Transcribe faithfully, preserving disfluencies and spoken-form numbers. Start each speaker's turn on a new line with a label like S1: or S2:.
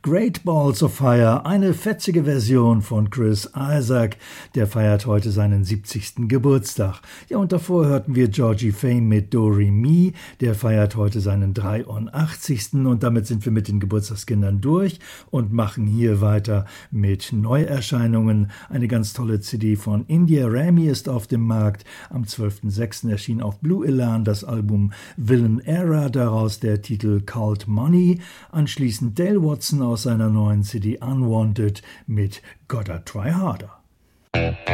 S1: Great Balls of Fire, eine fetzige Version von Chris Isaak, der feiert heute seinen siebzigsten Geburtstag. Ja, und davor hörten wir Georgie Fame mit Do Re Mi, der feiert heute seinen dreiundachtzigsten Und damit sind wir mit den Geburtstagskindern durch und machen hier weiter mit Neuerscheinungen. Eine ganz tolle C D von India Ramy ist auf dem Markt. Am zwölften sechsten erschien auf Blue Elan das Album Villain Era, daraus der Titel Cult Money. Anschließend Dale Watson aus seiner neuen C D Unwanted mit Gotta Try Harder.